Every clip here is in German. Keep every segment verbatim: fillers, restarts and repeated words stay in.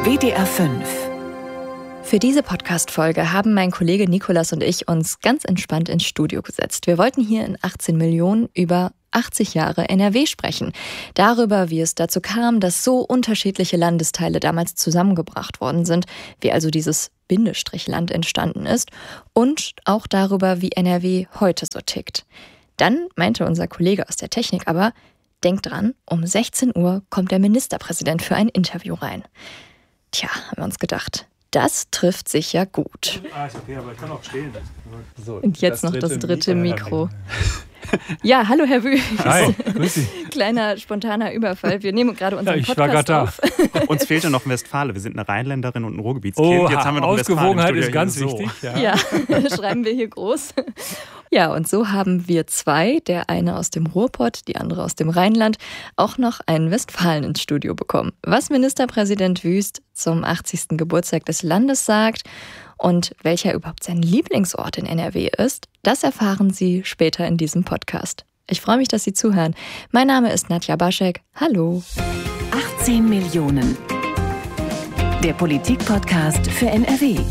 W D R fünf. Für diese Podcast-Folge haben mein Kollege Nikolas und ich uns ganz entspannt ins Studio gesetzt. Wir wollten hier in achtzehn Millionen über achtzig Jahre N R W sprechen. Darüber, wie es dazu kam, dass so unterschiedliche Landesteile damals zusammengebracht worden sind, wie also dieses Bindestrichland entstanden ist, und auch darüber, wie N R W heute so tickt. Dann meinte unser Kollege aus der Technik aber, denkt dran, um sechzehn Uhr kommt der Ministerpräsident für ein Interview rein. Tja, haben wir uns gedacht, das trifft sich ja gut. Ah, ist okay, aber ich kann auch stehen. So, und jetzt das noch das dritte Mikro. Ja, hallo Herr Wüst. Hi, grüß Sie. Kleiner spontaner Überfall. Wir nehmen gerade unseren ja, ich Podcast war auf. Da. Uns fehlte noch ein Westfale. Wir sind eine Rheinländerin und ein Ruhrgebietskind. Oh, jetzt haben wir noch Ausgewogenheit ist ganz so. wichtig. Ja. Ja, schreiben wir hier groß. Ja, und so haben wir zwei, der eine aus dem Ruhrpott, die andere aus dem Rheinland, auch noch einen Westfalen ins Studio bekommen. Was Ministerpräsident Wüst zum achtzigsten Geburtstag des Landes sagt und welcher überhaupt sein Lieblingsort in N R W ist, das erfahren Sie später in diesem Podcast. Ich freue mich, dass Sie zuhören. Mein Name ist Nadja Baschek. Hallo. achtzehn Millionen. Der Politik-Podcast für N R W.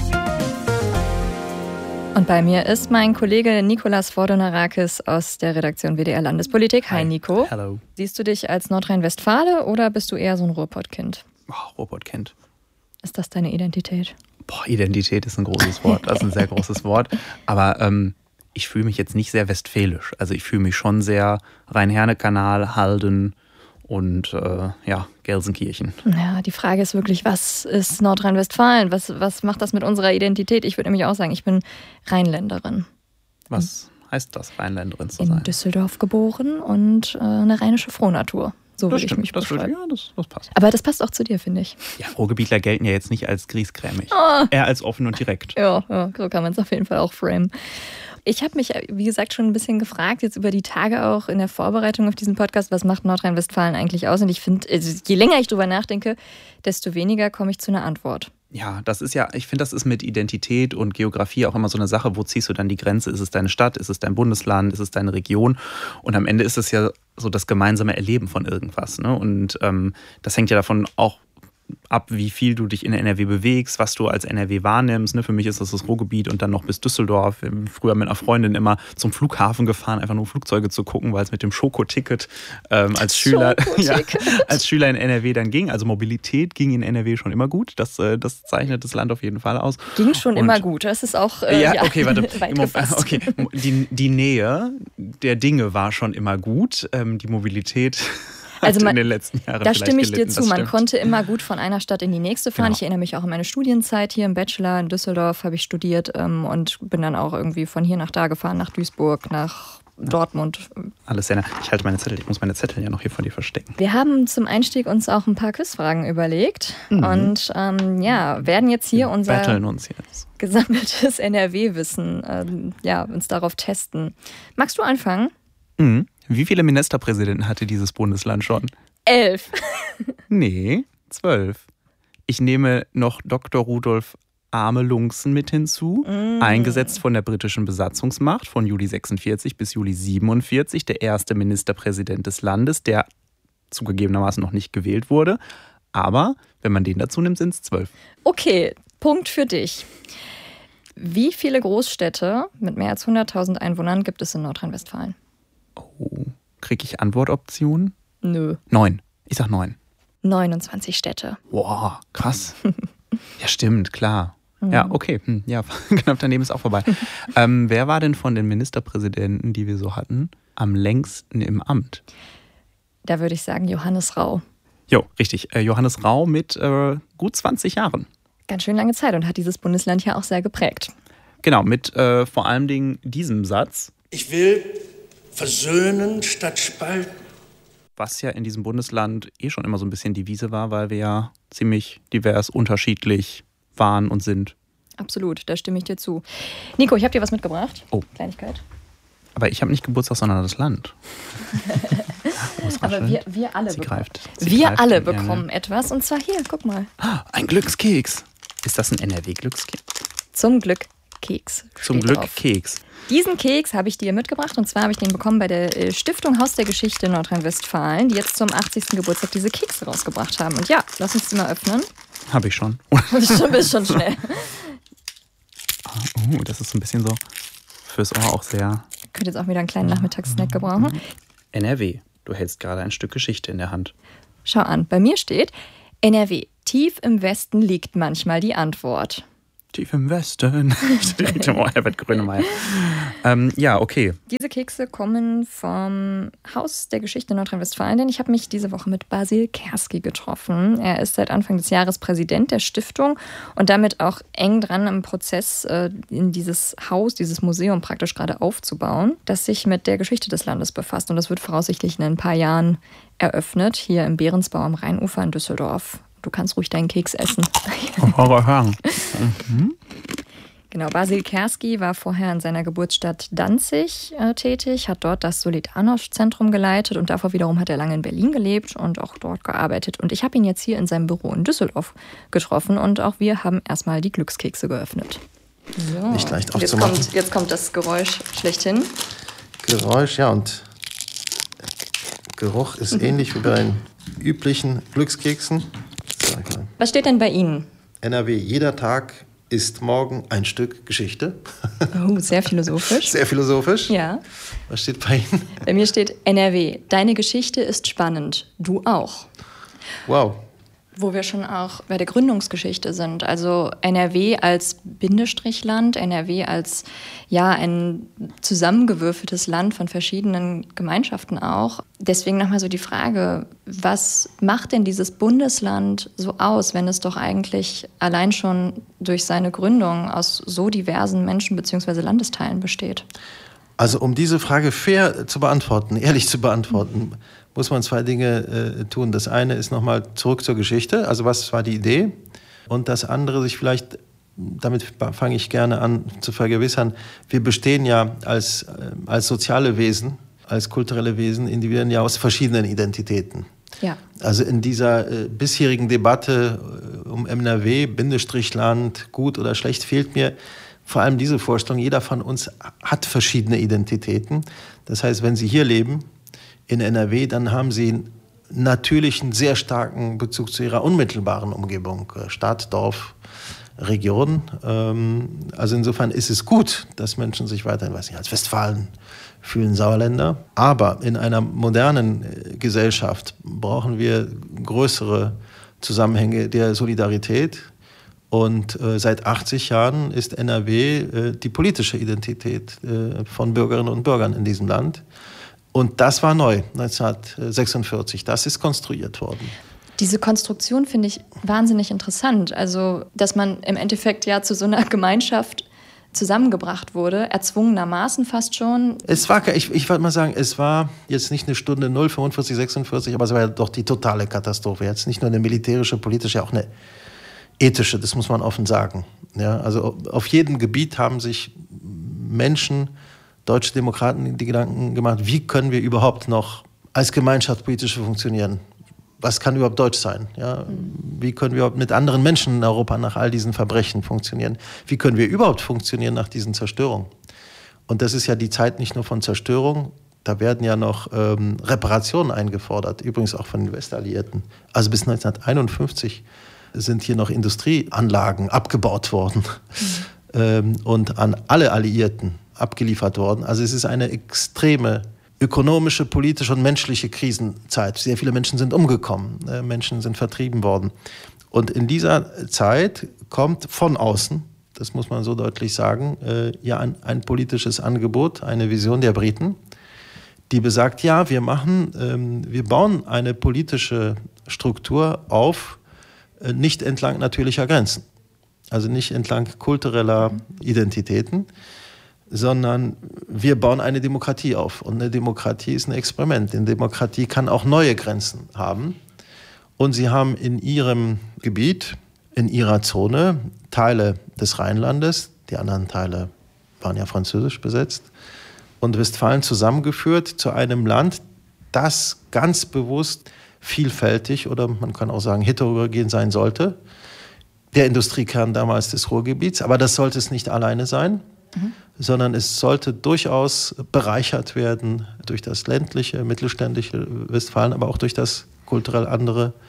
Und bei mir ist mein Kollege Nikolas Fordonarakis aus der Redaktion W D R Landespolitik. Hi, Hi Nico. Hallo. Siehst du dich als Nordrhein-Westfale oder bist du eher so ein Ruhrpottkind? Oh, Ruhrpottkind. Ist das deine Identität? Boah, Identität ist ein großes Wort. Das ist ein sehr großes Wort. Aber ähm, ich fühle mich jetzt nicht sehr westfälisch. Also ich fühle mich schon sehr Rhein-Herne-Kanal, Halden und äh, ja, Gelsenkirchen. Ja, die Frage ist wirklich, was ist Nordrhein-Westfalen? Was, was macht das mit unserer Identität? Ich würde nämlich auch sagen, ich bin Rheinländerin. Was heißt das, Rheinländerin zu In sein? In Düsseldorf geboren und äh, eine rheinische Frohnatur. So würde ich mich das beschreiben. Stimmt, ja, das, das passt. Aber das passt auch zu dir, finde ich. Ja, Ruhrgebietler gelten ja jetzt nicht als griesgrämig. Oh. Eher als offen und direkt. Ja, ja, so kann man es auf jeden Fall auch framen. Ich habe mich, wie gesagt, schon ein bisschen gefragt, jetzt über die Tage auch in der Vorbereitung auf diesen Podcast, was macht Nordrhein-Westfalen eigentlich aus? Und ich finde, also je länger ich drüber nachdenke, desto weniger komme ich zu einer Antwort. Ja, das ist ja, ich finde, das ist mit Identität und Geografie auch immer so eine Sache, wo ziehst du dann die Grenze? Ist es deine Stadt, ist es dein Bundesland, ist es deine Region? Und am Ende ist es ja so das gemeinsame Erleben von irgendwas, ne? Und ähm, das hängt ja davon auch ab, wie viel du dich in N R W bewegst, was du als N R W wahrnimmst. Ne? Für mich ist das das Ruhrgebiet und dann noch bis Düsseldorf. Wir haben früher mit einer Freundin immer zum Flughafen gefahren, einfach nur Flugzeuge zu gucken, weil es mit dem Schokoticket ähm, als Schüler ja, als Schüler in N R W dann ging. Also Mobilität ging in N R W schon immer gut. Das, äh, das zeichnet das Land auf jeden Fall aus. Ging schon und, immer gut. Das ist auch äh, ja, ja, okay, warte. weit gefasst. Okay. Die, die Nähe der Dinge war schon immer gut. Ähm, die Mobilität Also man, in den letzten Jahren da stimme ich gelitten, dir zu. Man stimmt. konnte immer gut von einer Stadt in die nächste fahren. Genau. Ich erinnere mich auch an meine Studienzeit hier im Bachelor in Düsseldorf, habe ich studiert ähm, und bin dann auch irgendwie von hier nach da gefahren, nach Duisburg, nach Dortmund. Alles sehr nah. Ich halte meine Zettel, ich muss meine Zettel ja noch hier vor dir verstecken. Wir haben zum Einstieg uns auch ein paar Quizfragen überlegt mhm. und ähm, ja, werden jetzt hier Wir unser betteln uns jetzt. gesammeltes N R W-Wissen ähm, ja, uns darauf testen. Magst du anfangen? Mhm. Wie viele Ministerpräsidenten hatte dieses Bundesland schon? Elf. Nee, zwölf. Ich nehme noch Doktor Rudolf Amelungsen mit hinzu, mm. eingesetzt von der britischen Besatzungsmacht von Juli sechsundvierzig bis Juli siebenundvierzig, der erste Ministerpräsident des Landes, der zugegebenermaßen noch nicht gewählt wurde. Aber wenn man den dazu nimmt, sind es zwölf. Okay, Punkt für dich. Wie viele Großstädte mit mehr als hunderttausend Einwohnern gibt es in Nordrhein-Westfalen? Oh, kriege ich Antwortoptionen? Nö. Neun. Ich sag neun. neunundzwanzig Städte. Wow, krass. Ja, stimmt, klar. Ja, okay. Hm, ja, knapp daneben ist auch vorbei. ähm, wer war denn von den Ministerpräsidenten, die wir so hatten, am längsten im Amt? Da würde ich sagen Johannes Rau. Jo, richtig. Äh, Johannes Rau mit äh, gut zwanzig Jahren. Ganz schön lange Zeit und hat dieses Bundesland ja auch sehr geprägt. Genau, mit äh, vor allen Dingen diesem Satz. Ich will versöhnen statt spalten. Was ja in diesem Bundesland eh schon immer so ein bisschen Devise war, weil wir ja ziemlich divers, unterschiedlich waren und sind. Absolut, da stimme ich dir zu. Nico, ich habe dir was mitgebracht. Oh. Kleinigkeit. Aber ich habe nicht Geburtstag, sondern das Land. Aber wir, wir alle, Sie bekommen, greift. Sie wir greift alle gerne. bekommen etwas. Und zwar hier, guck mal. Ein Glückskeks. Ist das ein N R W-Glückskeks? Zum Glück Keks. Zum steht Glück drauf. Keks. Diesen Keks habe ich dir mitgebracht und zwar habe ich den bekommen bei der Stiftung Haus der Geschichte Nordrhein-Westfalen, die jetzt zum achtzigsten Geburtstag diese Kekse rausgebracht haben. Und ja, lass uns die mal öffnen. Habe ich schon. Du bist schon schnell. Oh, das ist so ein bisschen so fürs Ohr auch sehr... Ich könnte jetzt auch wieder einen kleinen Nachmittagssnack gebrauchen. N R W. Du hältst gerade ein Stück Geschichte in der Hand. Schau an, bei mir steht N R W. Tief im Westen liegt manchmal die Antwort. Tief im Westen. Oh, Herbert Grönemeyer. Ähm, ja, okay. Diese Kekse kommen vom Haus der Geschichte Nordrhein-Westfalen, denn ich habe mich diese Woche mit Basil Kerski getroffen. Er ist seit Anfang des Jahres Präsident der Stiftung und damit auch eng dran im Prozess, in dieses Haus, dieses Museum praktisch gerade aufzubauen, das sich mit der Geschichte des Landes befasst. Und das wird voraussichtlich in ein paar Jahren eröffnet, hier im Behrensbau am Rheinufer in Düsseldorf. Du kannst ruhig deinen Keks essen. Mhm. Genau, Basil Kerski war vorher in seiner Geburtsstadt Danzig äh, tätig, hat dort das Solidarność-Zentrum geleitet und davor wiederum hat er lange in Berlin gelebt und auch dort gearbeitet. Und ich habe ihn jetzt hier in seinem Büro in Düsseldorf getroffen und auch wir haben erstmal die Glückskekse geöffnet. So. Nicht leicht jetzt aufzumachen. kommt, jetzt kommt das Geräusch schlechthin. Geräusch, ja, und Geruch ist ähnlich wie bei den üblichen Glückskeksen. Was steht denn bei Ihnen? N R W, jeder Tag ist morgen ein Stück Geschichte. Oh, sehr philosophisch. Sehr philosophisch. Ja. Was steht bei Ihnen? Bei mir steht N R W, deine Geschichte ist spannend, du auch. Wow. Wo wir schon auch bei der Gründungsgeschichte sind. Also N R W als Bindestrichland, N R W als ja ein zusammengewürfeltes Land von verschiedenen Gemeinschaften auch. Deswegen nochmal so die Frage, was macht denn dieses Bundesland so aus, wenn es doch eigentlich allein schon durch seine Gründung aus so diversen Menschen bzw. Landesteilen besteht? Also um diese Frage fair zu beantworten, ehrlich zu beantworten, muss man zwei Dinge äh, tun. Das eine ist nochmal zurück zur Geschichte, also was war die Idee? Und das andere, sich vielleicht, damit fange ich gerne an zu vergewissern, wir bestehen ja als, äh, als soziale Wesen, als kulturelle Wesen, individuell ja aus verschiedenen Identitäten. Ja. Also in dieser äh, bisherigen Debatte äh, um N R W, Bindestrichland, gut oder schlecht, fehlt mir vor allem diese Vorstellung, jeder von uns hat verschiedene Identitäten. Das heißt, wenn Sie hier leben, in N R W, dann haben Sie natürlich einen sehr starken Bezug zu Ihrer unmittelbaren Umgebung, Stadt, Dorf, Region. Also insofern ist es gut, dass Menschen sich weiterhin, weiß nicht, als Westfalen fühlen, Sauerländer. Aber in einer modernen Gesellschaft brauchen wir größere Zusammenhänge der Solidarität. Und äh, seit achtzig Jahren ist N R W äh, die politische Identität äh, von Bürgerinnen und Bürgern in diesem Land. Und das war neu, neunzehnhundertsechsundvierzig. Das ist konstruiert worden. Diese Konstruktion finde ich wahnsinnig interessant. Also, dass man im Endeffekt ja zu so einer Gemeinschaft zusammengebracht wurde, erzwungenermaßen fast schon. Es war, ich, ich wollte mal sagen, es war jetzt nicht eine Stunde null, fünfundvierzig, sechsundvierzig, aber es war ja doch die totale Katastrophe. Jetzt nicht nur eine militärische, politische, auch eine ethische, das muss man offen sagen. Ja, also auf jedem Gebiet haben sich Menschen, deutsche Demokraten, die Gedanken gemacht, wie können wir überhaupt noch als Gemeinschaft politisch funktionieren? Was kann überhaupt Deutsch sein? Ja, wie können wir überhaupt mit anderen Menschen in Europa nach all diesen Verbrechen funktionieren? Wie können wir überhaupt funktionieren nach diesen Zerstörungen? Und das ist ja die Zeit nicht nur von Zerstörung, da werden ja noch ähm, Reparationen eingefordert, übrigens auch von den Westalliierten. Also bis neunzehnhunderteinundfünfzig sind hier noch Industrieanlagen abgebaut worden mhm. ähm, und an alle Alliierten abgeliefert worden. Also es ist eine extreme ökonomische, politische und menschliche Krisenzeit. Sehr viele Menschen sind umgekommen, äh, Menschen sind vertrieben worden. Und in dieser Zeit kommt von außen, das muss man so deutlich sagen, äh, ja ein, ein politisches Angebot, eine Vision der Briten, die besagt, ja, wir machen, ähm, wir bauen eine politische Struktur auf, nicht entlang natürlicher Grenzen, also nicht entlang kultureller Identitäten, sondern wir bauen eine Demokratie auf. Und eine Demokratie ist ein Experiment. Eine Demokratie kann auch neue Grenzen haben. Und sie haben in ihrem Gebiet, in ihrer Zone, Teile des Rheinlandes, die anderen Teile waren ja französisch besetzt, und Westfalen zusammengeführt zu einem Land, das ganz bewusst vielfältig oder man kann auch sagen heterogen sein sollte. Der Industriekern damals des Ruhrgebiets, aber das sollte es nicht alleine sein, mhm. sondern es sollte durchaus bereichert werden durch das ländliche, mittelständische Westfalen, aber auch durch das kulturell andere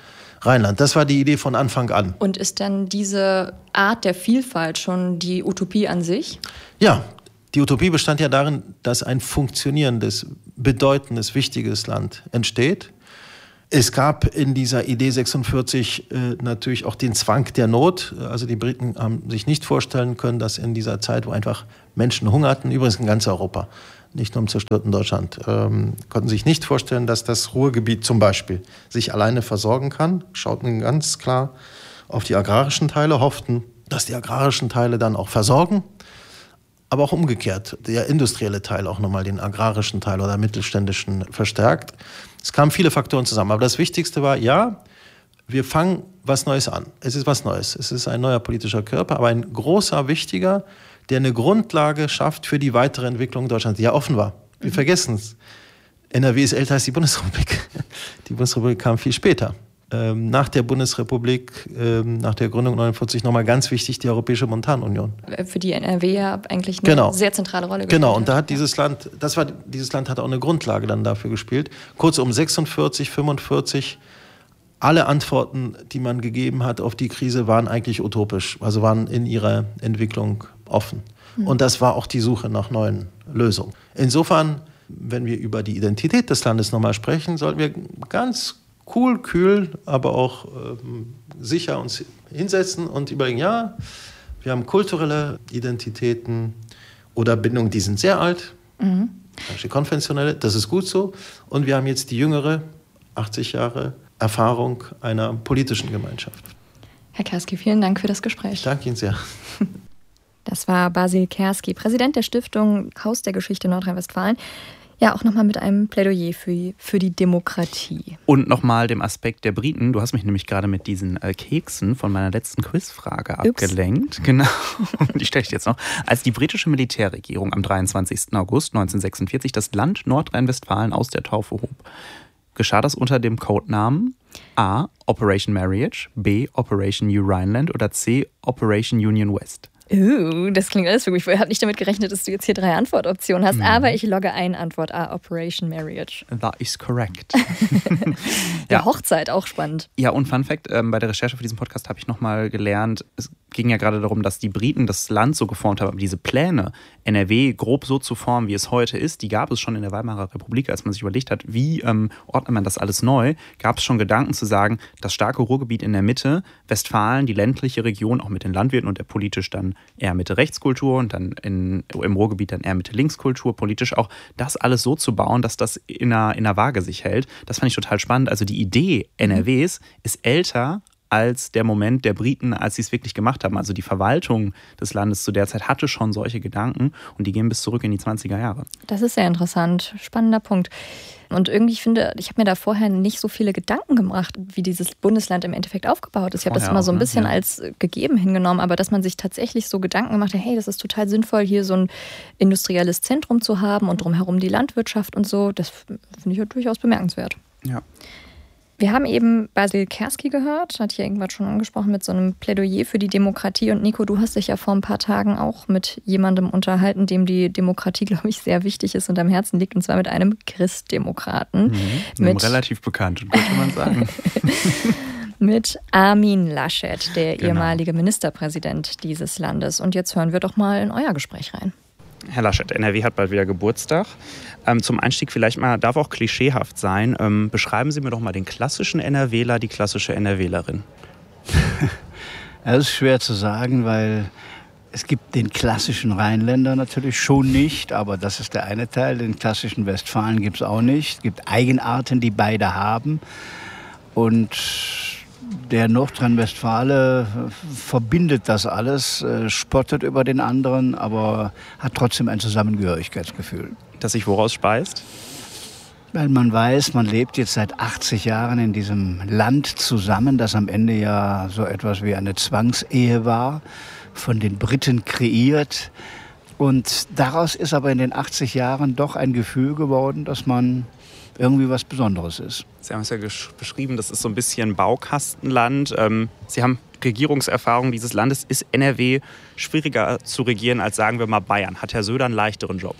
Rheinland. Das war die Idee von Anfang an. Und ist dann diese Art der Vielfalt schon die Utopie an sich? Ja, die Utopie bestand ja darin, dass ein funktionierendes, bedeutendes, wichtiges Land entsteht. Es gab in dieser Idee sechsundvierzig äh, natürlich auch den Zwang der Not. Also die Briten haben sich nicht vorstellen können, dass in dieser Zeit, wo einfach Menschen hungerten, übrigens in ganz Europa, nicht nur im zerstörten Deutschland, ähm, konnten sich nicht vorstellen, dass das Ruhrgebiet zum Beispiel sich alleine versorgen kann. Schauten ganz klar auf die agrarischen Teile, hofften, dass die agrarischen Teile dann auch versorgen. Aber auch umgekehrt, der industrielle Teil auch nochmal den agrarischen Teil oder mittelständischen verstärkt. Es kamen viele Faktoren zusammen. Aber das Wichtigste war, ja, wir fangen was Neues an. Es ist was Neues. Es ist ein neuer politischer Körper, aber ein großer, wichtiger, der eine Grundlage schafft für die weitere Entwicklung Deutschlands, die ja offen war. Wir mhm. vergessen es. N R W ist älter als die Bundesrepublik. Die Bundesrepublik kam viel später. Ähm, nach der Bundesrepublik, ähm, nach der Gründung neunundvierzig nochmal ganz wichtig die Europäische Montanunion. Für die N R W ja eigentlich eine genau. sehr zentrale Rolle gespielt. Genau, und da hat dieses Land, das war, dieses Land hat auch eine Grundlage dann dafür gespielt. Kurz um sechsundvierzig, fünfundvierzig, alle Antworten, die man gegeben hat auf die Krise, waren eigentlich utopisch, also waren in ihrer Entwicklung offen. Mhm. Und das war auch die Suche nach neuen Lösungen. Insofern, wenn wir über die Identität des Landes nochmal sprechen, sollten wir ganz cool, kühl, aber auch ähm, sicher uns hinsetzen und überlegen, ja, wir haben kulturelle Identitäten oder Bindungen, die sind sehr alt, mhm. die konventionelle, das ist gut so. Und wir haben jetzt die jüngere, achtzig Jahre Erfahrung einer politischen Gemeinschaft. Herr Kerski, vielen Dank für das Gespräch. Ich danke Ihnen sehr. Das war Basil Kerski, Präsident der Stiftung Haus der Geschichte Nordrhein-Westfalen. Ja, auch nochmal mit einem Plädoyer für, für die Demokratie. Und nochmal dem Aspekt der Briten. Du hast mich nämlich gerade mit diesen äh, Keksen von meiner letzten Quizfrage abgelenkt. Ups. Genau, die stelle ich jetzt noch. Als die britische Militärregierung am dreiundzwanzigsten August neunzehnhundertsechsundvierzig das Land Nordrhein-Westfalen aus der Taufe hob, geschah das unter dem Codenamen A. Operation Marriage, B. Operation New Rhineland oder C. Operation Union West. Uh, das klingt alles für mich. Ich habe nicht damit gerechnet, dass du jetzt hier drei Antwortoptionen hast, mhm. aber ich logge ein, Antwort A, Operation Marriage. That is correct. ja, Hochzeit, auch spannend. Ja, und Fun Fact, ähm, bei der Recherche für diesen Podcast habe ich nochmal gelernt, es ging ja gerade darum, dass die Briten das Land so geformt haben, aber diese Pläne, N R W grob so zu formen, wie es heute ist, die gab es schon in der Weimarer Republik, als man sich überlegt hat, wie ähm, ordnet man das alles neu, gab es schon Gedanken zu sagen, das starke Ruhrgebiet in der Mitte, Westfalen, die ländliche Region, auch mit den Landwirten und der politisch dann eher Mitte-Rechtskultur und dann in, im Ruhrgebiet dann eher Mitte-Linkskultur, politisch auch, das alles so zu bauen, dass das in einer, in einer Waage sich hält. Das fand ich total spannend. Also die Idee N R Ws ist älter als der Moment der Briten, als sie es wirklich gemacht haben. Also die Verwaltung des Landes zu der Zeit hatte schon solche Gedanken und die gehen bis zurück in die zwanziger Jahre. Das ist sehr interessant. Spannender Punkt. Und irgendwie, ich finde, ich habe mir da vorher nicht so viele Gedanken gemacht, wie dieses Bundesland im Endeffekt aufgebaut ist. Ich habe das immer so ein bisschen auch, ne? als gegeben hingenommen, aber dass man sich tatsächlich so Gedanken gemacht hat, hey, das ist total sinnvoll, hier so ein industrielles Zentrum zu haben und drumherum die Landwirtschaft und so, das finde ich ja durchaus bemerkenswert. Ja. Wir haben eben Basil Kerski gehört, hat hier irgendwas schon angesprochen mit so einem Plädoyer für die Demokratie. Und Nico, du hast dich ja vor ein paar Tagen auch mit jemandem unterhalten, dem die Demokratie, glaube ich, sehr wichtig ist und am Herzen liegt, und zwar mit einem Christdemokraten. Mhm, mit relativ bekannt, könnte man sagen. Mit Armin Laschet, der genau. ehemalige Ministerpräsident dieses Landes. Und jetzt hören wir doch mal in euer Gespräch rein. Herr Laschet, N R W hat bald wieder Geburtstag. Ähm, zum Einstieg vielleicht mal, darf auch klischeehaft sein, ähm, beschreiben Sie mir doch mal den klassischen NRWler, die klassische NRWlerin. Das ist schwer zu sagen, weil es gibt den klassischen Rheinländer natürlich schon nicht, aber das ist der eine Teil. Den klassischen Westfalen gibt es auch nicht. Es gibt Eigenarten, die beide haben. Und der Nordrhein-Westfale verbindet das alles, äh, spottet über den anderen, aber hat trotzdem ein Zusammengehörigkeitsgefühl. Das sich woraus speist? Weil man weiß, man lebt jetzt seit achtzig Jahren in diesem Land zusammen, das am Ende ja so etwas wie eine Zwangsehe war, von den Briten kreiert. Und daraus ist aber in den achtzig Jahren doch ein Gefühl geworden, dass man irgendwie was Besonderes ist. Sie haben es ja beschrieben, das ist so ein bisschen Baukastenland. Sie haben Regierungserfahrung dieses Landes. Ist N R W schwieriger zu regieren als, sagen wir mal, Bayern? Hat Herr Söder einen leichteren Job?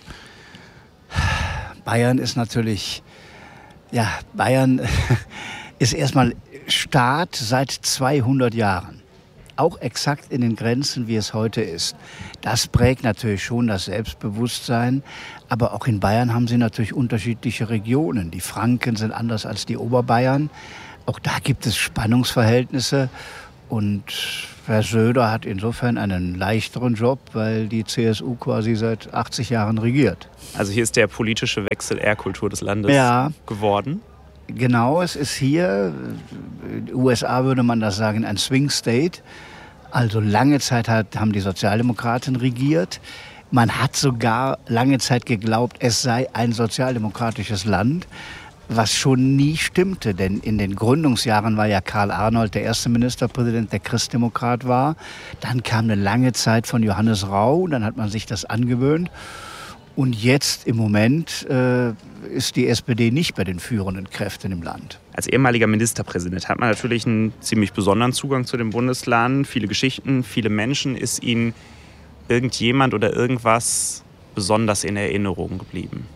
Bayern ist natürlich, ja, Bayern ist erstmal Staat seit zweihundert Jahren. Auch exakt in den Grenzen, wie es heute ist. Das prägt natürlich schon das Selbstbewusstsein. Aber auch in Bayern haben sie natürlich unterschiedliche Regionen. Die Franken sind anders als die Oberbayern. Auch da gibt es Spannungsverhältnisse. Und Herr Söder hat insofern einen leichteren Job, weil die C S U quasi seit achtzig Jahren regiert. Also hier ist der politische Wechsel eher Kultur des Landes ja. geworden. Genau, es ist hier, in den U S A würde man das sagen, ein Swing State. Also lange Zeit hat, haben die Sozialdemokraten regiert. Man hat sogar lange Zeit geglaubt, es sei ein sozialdemokratisches Land, was schon nie stimmte. Denn in den Gründungsjahren war ja Karl Arnold der erste Ministerpräsident, der Christdemokrat war. Dann kam eine lange Zeit von Johannes Rau, dann hat man sich das angewöhnt. Und jetzt im Moment äh, ist die S P D nicht bei den führenden Kräften im Land. Als ehemaliger Ministerpräsident hat man natürlich einen ziemlich besonderen Zugang zu dem Bundesland. Viele Geschichten, viele Menschen. Ist Ihnen irgendjemand oder irgendwas besonders in Erinnerung geblieben?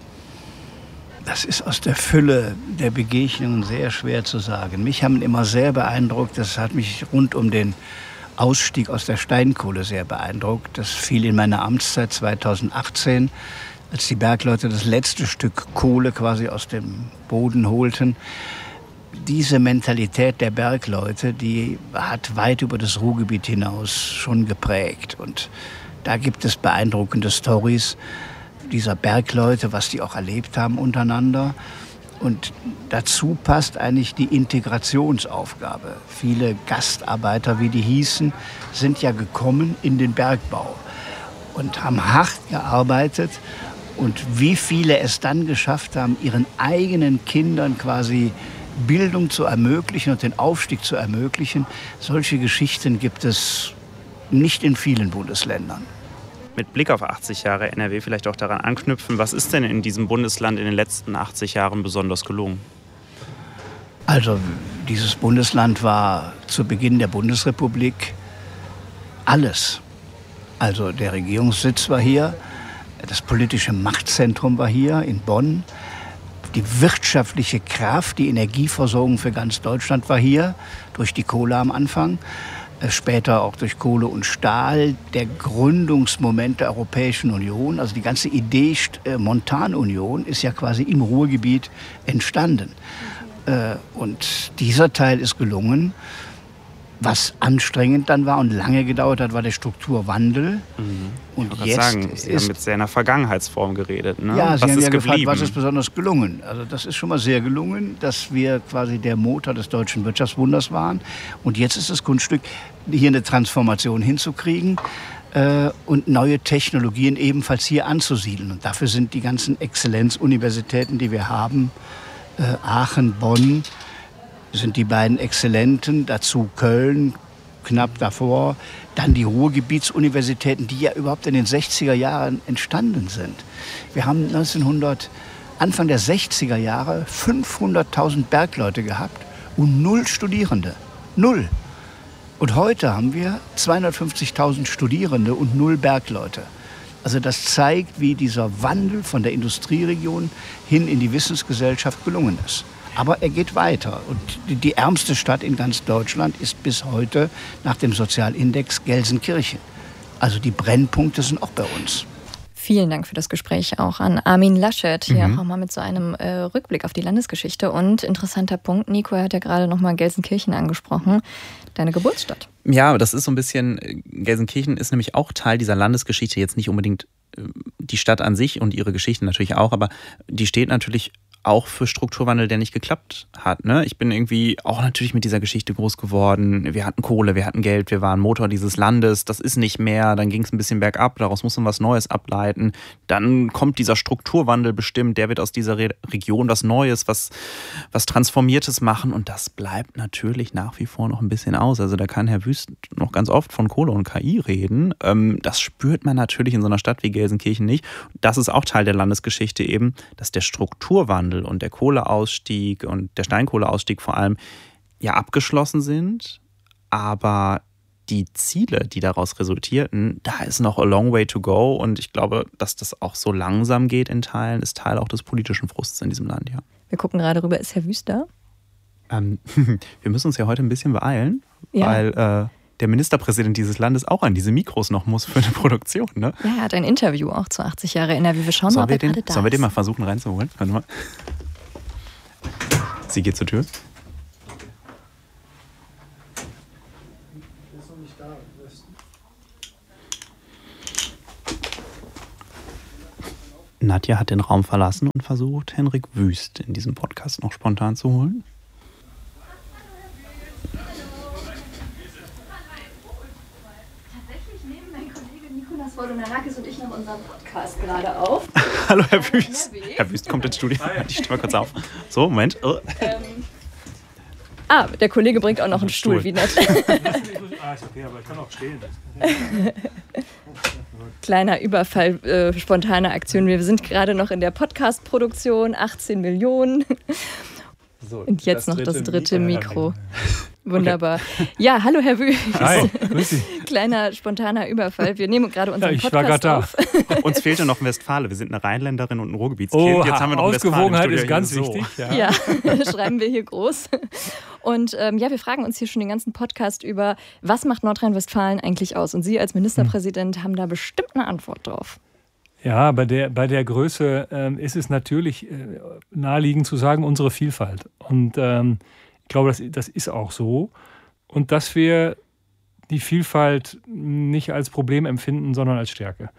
Das ist aus der Fülle der Begegnungen sehr schwer zu sagen. Mich haben immer sehr beeindruckt, das hat mich rund um den Ausstieg aus der Steinkohle sehr beeindruckt. Das fiel in meiner Amtszeit zweitausendachtzehn, als die Bergleute das letzte Stück Kohle quasi aus dem Boden holten. Diese Mentalität der Bergleute, die hat weit über das Ruhrgebiet hinaus schon geprägt. Und da gibt es beeindruckende Storys dieser Bergleute, was die auch erlebt haben untereinander. Und dazu passt eigentlich die Integrationsaufgabe. Viele Gastarbeiter, wie die hießen, sind ja gekommen in den Bergbau und haben hart gearbeitet. Und wie viele es dann geschafft haben, ihren eigenen Kindern quasi Bildung zu ermöglichen und den Aufstieg zu ermöglichen, solche Geschichten gibt es nicht in vielen Bundesländern. Mit Blick auf achtzig Jahre N R W vielleicht auch daran anknüpfen, was ist denn in diesem Bundesland in den letzten achtzig Jahren besonders gelungen? Also dieses Bundesland war zu Beginn der Bundesrepublik alles. Also der Regierungssitz war hier, das politische Machtzentrum war hier in Bonn, die wirtschaftliche Kraft, die Energieversorgung für ganz Deutschland war hier, durch die Kohle am Anfang. Später auch durch Kohle und Stahl, der Gründungsmoment der Europäischen Union, also die ganze Idee äh, Montanunion ist ja quasi im Ruhrgebiet entstanden. Äh, und dieser Teil ist gelungen. Was anstrengend dann war und lange gedauert hat, war der Strukturwandel. Mhm. Und ich jetzt sagen, Sie ist haben mit seiner Vergangenheitsform geredet. Ne? Ja, Sie was haben ist ja geblieben? gefragt, was ist besonders gelungen. Also das ist schon mal sehr gelungen, dass wir quasi der Motor des deutschen Wirtschaftswunders waren. Und jetzt ist das Kunststück, hier eine Transformation hinzukriegen äh, und neue Technologien ebenfalls hier anzusiedeln. Und dafür sind die ganzen Exzellenzuniversitäten, die wir haben, äh, Aachen, Bonn, sind die beiden Exzellenten, dazu Köln, knapp davor, dann die Ruhrgebietsuniversitäten, die ja überhaupt in den sechziger Jahren entstanden sind. Wir haben neunzehnhundert, Anfang der sechziger Jahre fünfhunderttausend Bergleute gehabt und null Studierende. Null. Und heute haben wir zweihundertfünfzigtausend Studierende und null Bergleute. Also das zeigt, wie dieser Wandel von der Industrieregion hin in die Wissensgesellschaft gelungen ist. Aber er geht weiter. Und die ärmste Stadt in ganz Deutschland ist bis heute nach dem Sozialindex Gelsenkirchen. Also die Brennpunkte sind auch bei uns. Vielen Dank für das Gespräch auch an Armin Laschet, hier mhm. auch mal mit so einem äh, Rückblick auf die Landesgeschichte. Und interessanter Punkt, Nico, er hat ja gerade nochmal Gelsenkirchen angesprochen, deine Geburtsstadt. Ja, das ist so ein bisschen, Gelsenkirchen ist nämlich auch Teil dieser Landesgeschichte, jetzt nicht unbedingt die Stadt an sich und ihre Geschichte natürlich auch, aber die steht natürlich auch für Strukturwandel, der nicht geklappt hat. Ne? Ich bin irgendwie auch natürlich mit dieser Geschichte groß geworden. Wir hatten Kohle, wir hatten Geld, wir waren Motor dieses Landes. Das ist nicht mehr. Dann ging es ein bisschen bergab. Daraus muss man was Neues ableiten. Dann kommt dieser Strukturwandel bestimmt. Der wird aus dieser Re- Region was Neues, was, was Transformiertes machen. Und das bleibt natürlich nach wie vor noch ein bisschen aus. Also da kann Herr Wüst noch ganz oft von Kohle und K I reden. Ähm, das spürt man natürlich in so einer Stadt wie Gelsenkirchen nicht. Das ist auch Teil der Landesgeschichte eben, dass der Strukturwandel und der Kohleausstieg und der Steinkohleausstieg vor allem ja abgeschlossen sind, aber die Ziele, die daraus resultierten, da ist noch a long way to go und ich glaube, dass das auch so langsam geht in Teilen, ist Teil auch des politischen Frusts in diesem Land, ja. Wir gucken gerade rüber, ist Herr Wüst da? Ähm, wir müssen uns ja heute ein bisschen beeilen, Ja. weil äh, der Ministerpräsident dieses Landes auch an diese Mikros noch muss für eine Produktion. Ne? Ja, er hat ein Interview auch zu achtzig Jahre N R W. Wir schauen Sollen mal, ob wir er den, gerade da sollen wir den ist. mal versuchen reinzuholen? Warte mal. Sie geht zur Tür. Nadja hat den Raum verlassen und versucht, Henrik Wüst in diesem Podcast noch spontan zu holen. Tatsächlich nehmen mein Kollege Nikolas Vodonarakis und ich noch unseren Podcast gerade auf. Hallo, Herr Wüst. Herr Wüst kommt ins Studio. Ich stehe mal kurz auf. So, Moment. Oh. Ähm, ah, der Kollege bringt auch noch einen Stuhl, Stuhl. wie nett. Ah, ist okay, aber ich kann auch stehen. Kleiner Überfall, äh, spontane Aktion. Wir sind gerade noch in der Podcast-Produktion, achtzehn Millionen. So, Und jetzt noch das dritte Mikro. Mikro. Wunderbar. Ja, hallo Herr Wüst. Hi, grüß Sie. Kleiner spontaner Überfall. Wir nehmen gerade unseren Ja, ich war Podcast gerade da. auf. Uns fehlte noch ein Westfale. Wir sind eine Rheinländerin und ein Ruhrgebietskind. Oh, Jetzt haben wir noch einen Ausgewogenheit ist Westfalen im ganz Studio. wichtig. Ja. Ja, schreiben wir hier groß. Und ähm, ja, wir fragen uns hier schon den ganzen Podcast über, was macht Nordrhein-Westfalen eigentlich aus? Und Sie als Ministerpräsident haben da bestimmt eine Antwort drauf. Ja, bei der, bei der Größe ähm, ist es natürlich äh, naheliegend zu sagen, unsere Vielfalt. Und ähm, ich glaube, das, das ist auch so. Und dass wir die Vielfalt nicht als Problem empfinden, sondern als Stärke.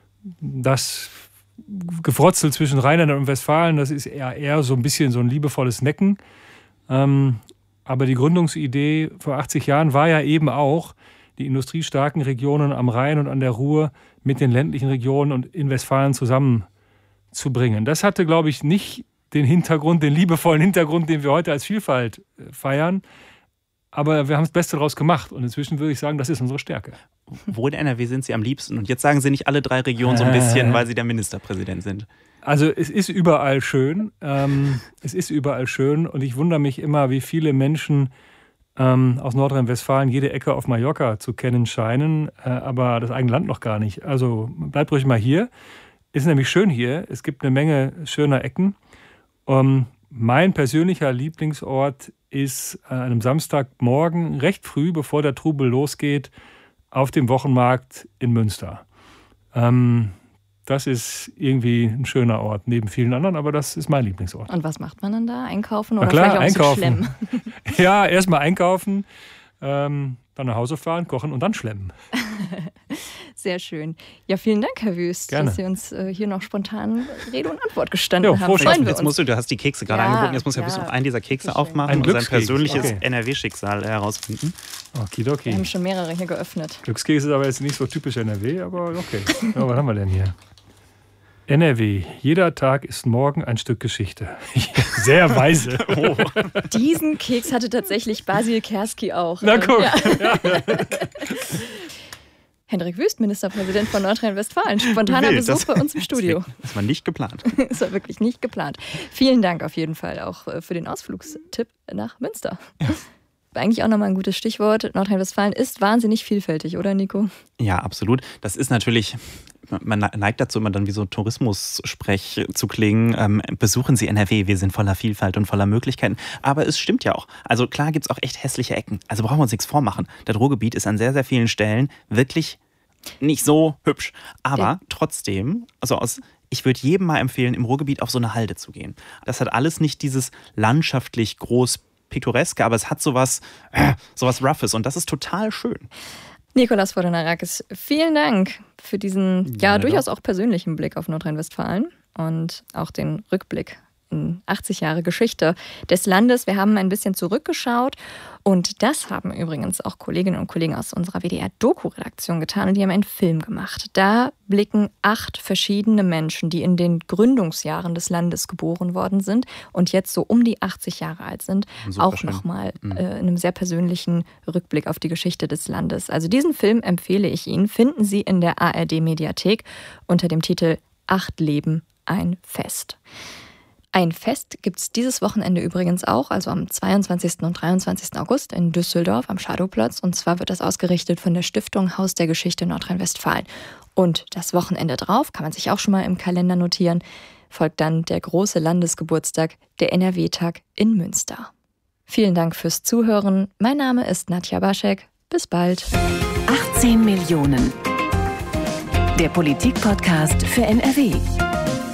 Das Gefrotzel zwischen Rheinland und Westfalen, das ist eher, eher so ein bisschen so ein liebevolles Necken. Ähm, aber die Gründungsidee vor achtzig Jahren war ja eben auch, die industriestarken Regionen am Rhein und an der Ruhr mit den ländlichen Regionen und in Westfalen zusammenzubringen. Das hatte, glaube ich, nicht den Hintergrund, den liebevollen Hintergrund, den wir heute als Vielfalt feiern. Aber wir haben das Beste daraus gemacht. Und inzwischen würde ich sagen, das ist unsere Stärke. Wo in N R W sind Sie am liebsten? Und jetzt sagen Sie nicht alle drei Regionen so ein bisschen, weil Sie der Ministerpräsident sind. Also es ist überall schön. Ähm, es ist überall schön. Und ich wundere mich immer, wie viele Menschen ähm, aus Nordrhein-Westfalen jede Ecke auf Mallorca zu kennen scheinen, äh, aber das eigene Land noch gar nicht. Also bleibt ruhig mal hier. Ist nämlich schön hier. Es gibt eine Menge schöner Ecken. Um, mein persönlicher Lieblingsort ist an einem Samstagmorgen recht früh, bevor der Trubel losgeht, auf dem Wochenmarkt in Münster. Ähm, das ist irgendwie ein schöner Ort, neben vielen anderen, aber das ist mein Lieblingsort. Und was macht man dann da? Einkaufen oder Na klar, vielleicht auch einkaufen. so schlemmen? Ja, erstmal einkaufen, ähm, dann nach Hause fahren, kochen und dann schlemmen. Sehr schön. Ja, vielen Dank, Herr Wüst, Gerne. dass Sie uns äh, hier noch spontan Rede und Antwort gestanden Jo, haben. frohes Freuen Schaffen. wir Jetzt uns. musst du, du hast die Kekse gerade Ja, angeboten, jetzt muss ja, ja. Wüst noch einen dieser Kekse Bitteschön. aufmachen Ein und sein Glückskeks, persönliches okay. N R W-Schicksal herausfinden. Wir Okidoki. haben schon mehrere hier geöffnet. Glückskeks ist aber jetzt nicht so typisch N R W, aber okay. Ja, was haben wir denn hier? N R W. Jeder Tag ist morgen ein Stück Geschichte. Sehr weise. Oh. Diesen Keks hatte tatsächlich Basil Kerski auch. Na Ähm, guck. Ja. Henrik Wüst, Ministerpräsident von Nordrhein-Westfalen. Spontaner Wild, Besuch das- bei uns im Studio. Das war nicht geplant. Das war wirklich nicht geplant. Vielen Dank auf jeden Fall auch äh, für den Ausflugstipp nach Münster. Eigentlich auch nochmal ein gutes Stichwort. Nordrhein-Westfalen ist wahnsinnig vielfältig, oder Nico? Ja, absolut. Das ist natürlich, man neigt dazu immer dann wie so Tourismus-Sprech zu klingen. Ähm, besuchen Sie N R W, wir sind voller Vielfalt und voller Möglichkeiten. Aber es stimmt ja auch. Also klar gibt es auch echt hässliche Ecken. Also brauchen wir uns nichts vormachen. Das Ruhrgebiet ist an sehr, sehr vielen Stellen wirklich nicht so hübsch. Aber Ja. trotzdem, also aus, ich würde jedem mal empfehlen, im Ruhrgebiet auf so eine Halde zu gehen. Das hat alles nicht dieses landschaftlich groß pittoreske, aber es hat sowas, äh, sowas Roughes und das ist total schön. Nikolas Vodonarakis, vielen Dank für diesen ja, Ja, durchaus auch persönlichen Blick auf Nordrhein-Westfalen und auch den Rückblick in achtzig Jahre Geschichte des Landes. Wir haben ein bisschen zurückgeschaut und das haben übrigens auch Kolleginnen und Kollegen aus unserer W D R-Doku-Redaktion getan und die haben einen Film gemacht. Da blicken acht verschiedene Menschen, die in den Gründungsjahren des Landes geboren worden sind und jetzt so um die achtzig Jahre alt sind, Super auch schön. nochmal äh, in einem sehr persönlichen Rückblick auf die Geschichte des Landes. Also diesen Film empfehle ich Ihnen, finden Sie in der A R D-Mediathek unter dem Titel Acht Leben, ein Fest. Ein Fest gibt es dieses Wochenende übrigens auch, also am zweiundzwanzigsten und dreiundzwanzigsten August in Düsseldorf am Schadowplatz. Und zwar wird das ausgerichtet von der Stiftung Haus der Geschichte Nordrhein-Westfalen. Und das Wochenende drauf, kann man sich auch schon mal im Kalender notieren, folgt dann der große Landesgeburtstag, der N R W-Tag in Münster. Vielen Dank fürs Zuhören. Mein Name ist Nadja Baschek. Bis bald. achtzehn Millionen. Der Politik-Podcast für N R W.